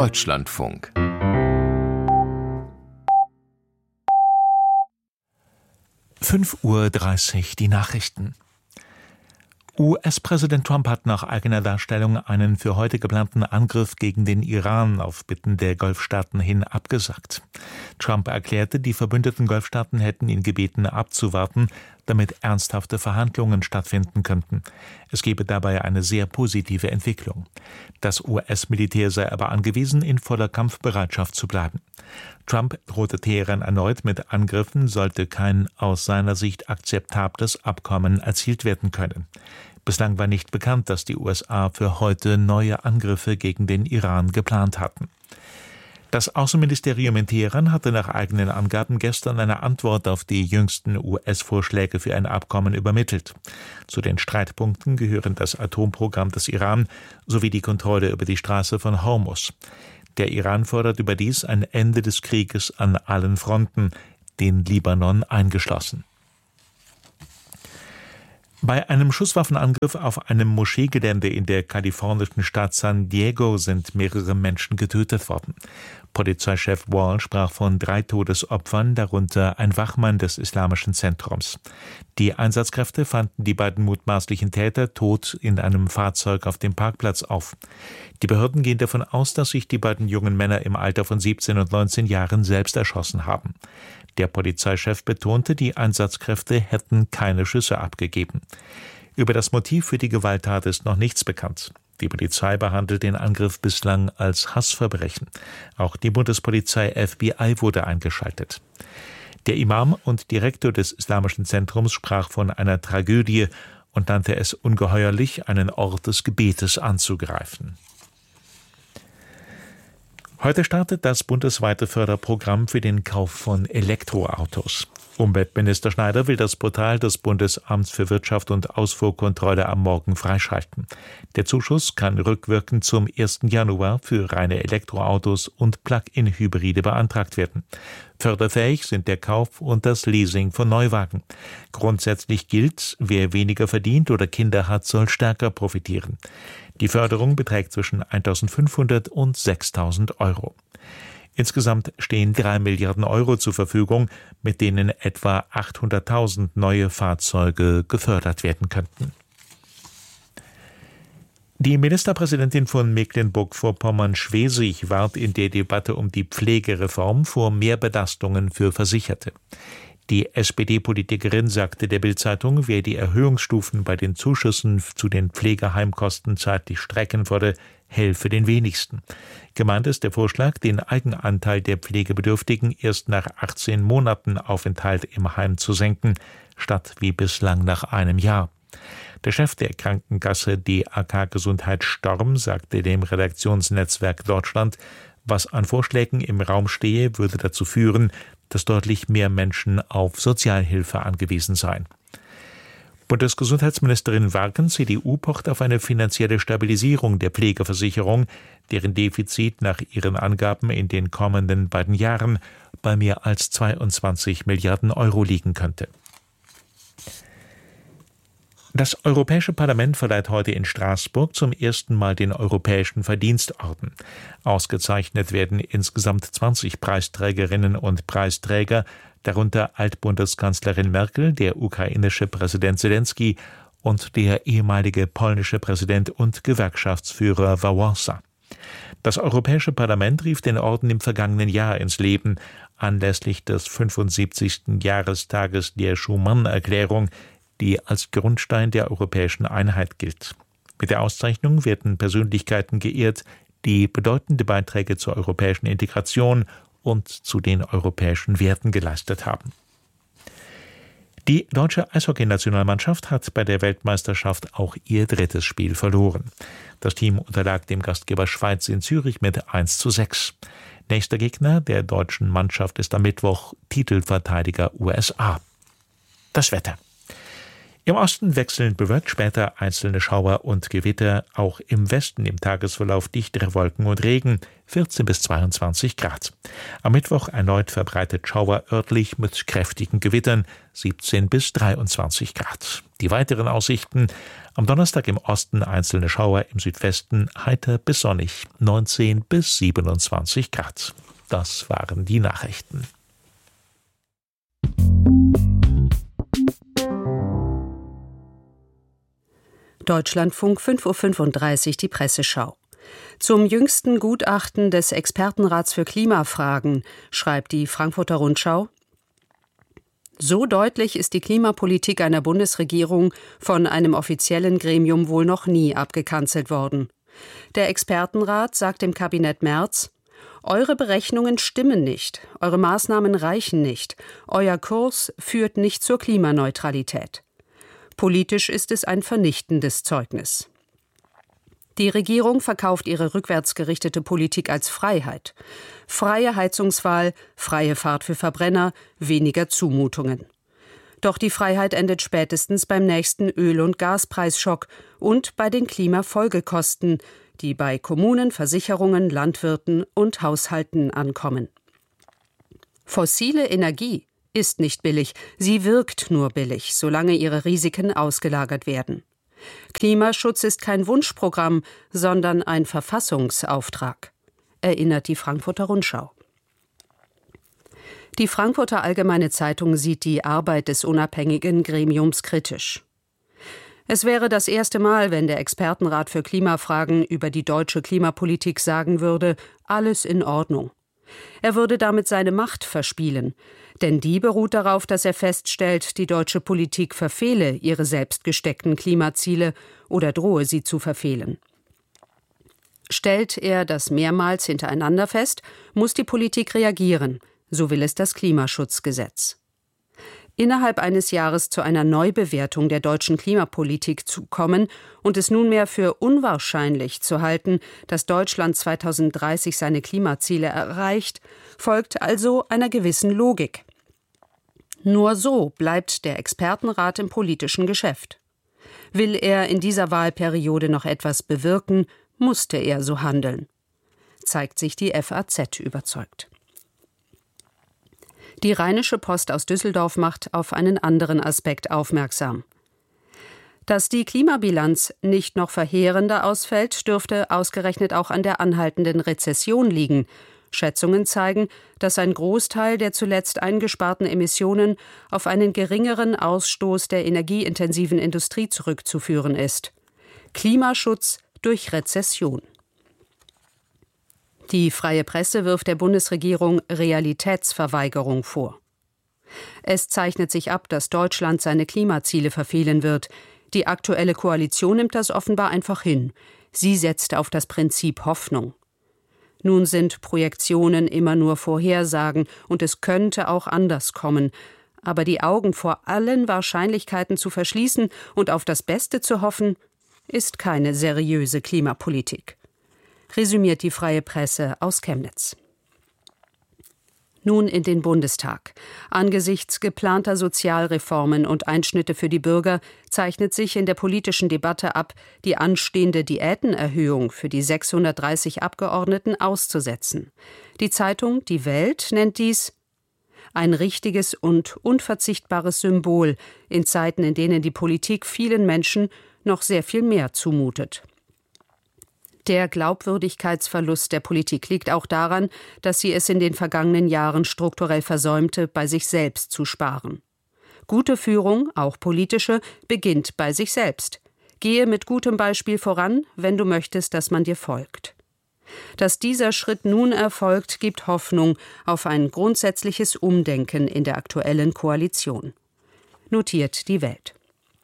Deutschlandfunk. (5:30 Uhr) die Nachrichten. US-Präsident Trump hat nach eigener Darstellung einen für heute geplanten Angriff gegen den Iran auf Bitten der Golfstaaten hin abgesagt. Trump erklärte, die verbündeten Golfstaaten hätten ihn gebeten, abzuwarten, damit ernsthafte Verhandlungen stattfinden könnten. Es gebe dabei eine sehr positive Entwicklung. Das US-Militär sei aber angewiesen, in voller Kampfbereitschaft zu bleiben. Trump drohte Teheran erneut mit Angriffen, sollte kein aus seiner Sicht akzeptables Abkommen erzielt werden können. Bislang war nicht bekannt, dass die USA für heute neue Angriffe gegen den Iran geplant hatten. Das Außenministerium in Teheran hatte nach eigenen Angaben gestern eine Antwort auf die jüngsten US-Vorschläge für ein Abkommen übermittelt. Zu den Streitpunkten gehören das Atomprogramm des Iran sowie die Kontrolle über die Straße von Hormuz. Der Iran fordert überdies ein Ende des Krieges an allen Fronten, den Libanon eingeschlossen. Bei einem Schusswaffenangriff auf einem Moscheegelände in der kalifornischen Stadt San Diego sind mehrere Menschen getötet worden. Polizeichef Wall sprach von 3 Todesopfern, darunter ein Wachmann des Islamischen Zentrums. Die Einsatzkräfte fanden die beiden mutmaßlichen Täter tot in einem Fahrzeug auf dem Parkplatz auf. Die Behörden gehen davon aus, dass sich die beiden jungen Männer im Alter von 17 und 19 Jahren selbst erschossen haben. Der Polizeichef betonte, die Einsatzkräfte hätten keine Schüsse abgegeben. Über das Motiv für die Gewalttat ist noch nichts bekannt. Die Polizei behandelt den Angriff bislang als Hassverbrechen. Auch die Bundespolizei FBI wurde eingeschaltet. Der Imam und Direktor des Islamischen Zentrums sprach von einer Tragödie und nannte es ungeheuerlich, einen Ort des Gebetes anzugreifen. Heute startet das bundesweite Förderprogramm für den Kauf von Elektroautos. Umweltminister Schneider will das Portal des Bundesamts für Wirtschaft und Ausfuhrkontrolle am Morgen freischalten. Der Zuschuss kann rückwirkend zum 1. Januar für reine Elektroautos und Plug-in-Hybride beantragt werden. Förderfähig sind der Kauf und das Leasing von Neuwagen. Grundsätzlich gilt, wer weniger verdient oder Kinder hat, soll stärker profitieren. Die Förderung beträgt zwischen 1.500 und 6.000 Euro. Insgesamt stehen 3 Milliarden Euro zur Verfügung, mit denen etwa 800.000 neue Fahrzeuge gefördert werden könnten. Die Ministerpräsidentin von Mecklenburg-Vorpommern-Schwesig warnt in der Debatte um die Pflegereform vor Mehrbelastungen für Versicherte. Die SPD-Politikerin sagte der Bild-Zeitung, wer die Erhöhungsstufen bei den Zuschüssen zu den Pflegeheimkosten zeitlich strecken würde, helfe den wenigsten. Gemeint ist der Vorschlag, den Eigenanteil der Pflegebedürftigen erst nach 18 Monaten Aufenthalt im Heim zu senken, statt wie bislang nach einem Jahr. Der Chef der Krankenkasse DAK Gesundheit Storm sagte dem Redaktionsnetzwerk Deutschland, was an Vorschlägen im Raum stehe, würde dazu führen, dass deutlich mehr Menschen auf Sozialhilfe angewiesen seien. Bundesgesundheitsministerin Warken, CDU, pocht auf eine finanzielle Stabilisierung der Pflegeversicherung, deren Defizit nach ihren Angaben in den kommenden beiden Jahren bei mehr als 22 Milliarden Euro liegen könnte. Das Europäische Parlament verleiht heute in Straßburg zum ersten Mal den Europäischen Verdienstorden. Ausgezeichnet werden insgesamt 20 Preisträgerinnen und Preisträger, darunter Altbundeskanzlerin Merkel, der ukrainische Präsident Zelensky und der ehemalige polnische Präsident und Gewerkschaftsführer Wałęsa. Das Europäische Parlament rief den Orden im vergangenen Jahr ins Leben, anlässlich des 75. Jahrestages der Schuman-Erklärung, die als Grundstein der europäischen Einheit gilt. Mit der Auszeichnung werden Persönlichkeiten geehrt, die bedeutende Beiträge zur europäischen Integration und zu den europäischen Werten geleistet haben. Die deutsche Eishockeynationalmannschaft hat bei der Weltmeisterschaft auch ihr 3. Spiel verloren. Das Team unterlag dem Gastgeber Schweiz in Zürich mit 1:6. Nächster Gegner der deutschen Mannschaft ist am Mittwoch Titelverteidiger USA. Das Wetter. Im Osten wechselnd bewölkt, später einzelne Schauer und Gewitter, auch im Westen im Tagesverlauf dichtere Wolken und Regen, 14 bis 22 Grad. Am Mittwoch erneut verbreitet Schauer örtlich mit kräftigen Gewittern, 17 bis 23 Grad. Die weiteren Aussichten: am Donnerstag im Osten einzelne Schauer, im Südwesten heiter bis sonnig, 19 bis 27 Grad. Das waren die Nachrichten. Deutschlandfunk 5:35 Uhr, die Presseschau. Zum jüngsten Gutachten des Expertenrats für Klimafragen schreibt die Frankfurter Rundschau: So deutlich ist die Klimapolitik einer Bundesregierung von einem offiziellen Gremium wohl noch nie abgekanzelt worden. Der Expertenrat sagt dem Kabinett Merz: Eure Berechnungen stimmen nicht, eure Maßnahmen reichen nicht, euer Kurs führt nicht zur Klimaneutralität. Politisch ist es ein vernichtendes Zeugnis. Die Regierung verkauft ihre rückwärtsgerichtete Politik als Freiheit. Freie Heizungswahl, freie Fahrt für Verbrenner, weniger Zumutungen. Doch die Freiheit endet spätestens beim nächsten Öl- und Gaspreisschock und bei den Klimafolgekosten, die bei Kommunen, Versicherungen, Landwirten und Haushalten ankommen. Fossile Energie ist nicht billig, sie wirkt nur billig, solange ihre Risiken ausgelagert werden. Klimaschutz ist kein Wunschprogramm, sondern ein Verfassungsauftrag, erinnert die Frankfurter Rundschau. Die Frankfurter Allgemeine Zeitung sieht die Arbeit des unabhängigen Gremiums kritisch. Es wäre das erste Mal, wenn der Expertenrat für Klimafragen über die deutsche Klimapolitik sagen würde, alles in Ordnung. Er würde damit seine Macht verspielen, denn die beruht darauf, dass er feststellt, die deutsche Politik verfehle ihre selbst gesteckten Klimaziele oder drohe sie zu verfehlen. Stellt er das mehrmals hintereinander fest, muss die Politik reagieren, so will es das Klimaschutzgesetz. Innerhalb eines Jahres zu einer Neubewertung der deutschen Klimapolitik zu kommen und es nunmehr für unwahrscheinlich zu halten, dass Deutschland 2030 seine Klimaziele erreicht, folgt also einer gewissen Logik. Nur so bleibt der Expertenrat im politischen Geschäft. Will er in dieser Wahlperiode noch etwas bewirken, musste er so handeln, zeigt sich die FAZ überzeugt. Die Rheinische Post aus Düsseldorf macht auf einen anderen Aspekt aufmerksam. Dass die Klimabilanz nicht noch verheerender ausfällt, dürfte ausgerechnet auch an der anhaltenden Rezession liegen. Schätzungen zeigen, dass ein Großteil der zuletzt eingesparten Emissionen auf einen geringeren Ausstoß der energieintensiven Industrie zurückzuführen ist. Klimaschutz durch Rezession. Die Freie Presse wirft der Bundesregierung Realitätsverweigerung vor. Es zeichnet sich ab, dass Deutschland seine Klimaziele verfehlen wird. Die aktuelle Koalition nimmt das offenbar einfach hin. Sie setzt auf das Prinzip Hoffnung. Nun sind Projektionen immer nur Vorhersagen und es könnte auch anders kommen. Aber die Augen vor allen Wahrscheinlichkeiten zu verschließen und auf das Beste zu hoffen, ist keine seriöse Klimapolitik. Resümiert die Freie Presse aus Chemnitz. Nun in den Bundestag. Angesichts geplanter Sozialreformen und Einschnitte für die Bürger zeichnet sich in der politischen Debatte ab, die anstehende Diätenerhöhung für die 630 Abgeordneten auszusetzen. Die Zeitung Die Welt nennt dies ein richtiges und unverzichtbares Symbol in Zeiten, in denen die Politik vielen Menschen noch sehr viel mehr zumutet. Der Glaubwürdigkeitsverlust der Politik liegt auch daran, dass sie es in den vergangenen Jahren strukturell versäumte, bei sich selbst zu sparen. Gute Führung, auch politische, beginnt bei sich selbst. Gehe mit gutem Beispiel voran, wenn du möchtest, dass man dir folgt. Dass dieser Schritt nun erfolgt, gibt Hoffnung auf ein grundsätzliches Umdenken in der aktuellen Koalition. Notiert die Welt.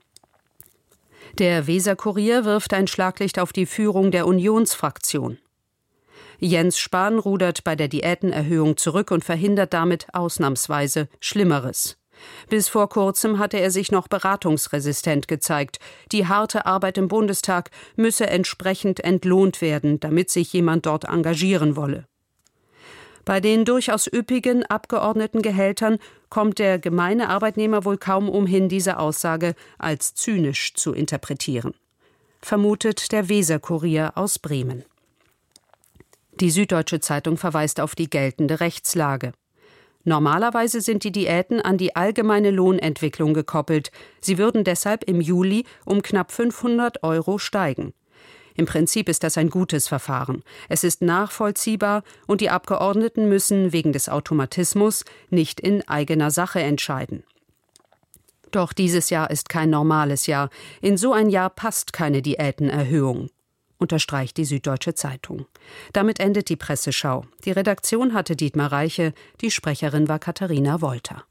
Der Weser-Kurier wirft ein Schlaglicht auf die Führung der Unionsfraktion. Jens Spahn rudert bei der Diätenerhöhung zurück und verhindert damit ausnahmsweise Schlimmeres. Bis vor kurzem hatte er sich noch beratungsresistent gezeigt. Die harte Arbeit im Bundestag müsse entsprechend entlohnt werden, damit sich jemand dort engagieren wolle. Bei den durchaus üppigen Abgeordnetengehältern kommt der gemeine Arbeitnehmer wohl kaum umhin, diese Aussage als zynisch zu interpretieren. Vermutet der Weser-Kurier aus Bremen. Die Süddeutsche Zeitung verweist auf die geltende Rechtslage. Normalerweise sind die Diäten an die allgemeine Lohnentwicklung gekoppelt. Sie würden deshalb im Juli um knapp 500 € steigen. Im Prinzip ist das ein gutes Verfahren. Es ist nachvollziehbar und die Abgeordneten müssen wegen des Automatismus nicht in eigener Sache entscheiden. Doch dieses Jahr ist kein normales Jahr. In so ein Jahr passt keine Diätenerhöhung, unterstreicht die Süddeutsche Zeitung. Damit endet die Presseschau. Die Redaktion hatte Dietmar Reiche, die Sprecherin war Katharina Wolter.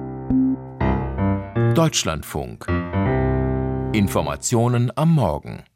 Deutschlandfunk. Informationen am Morgen.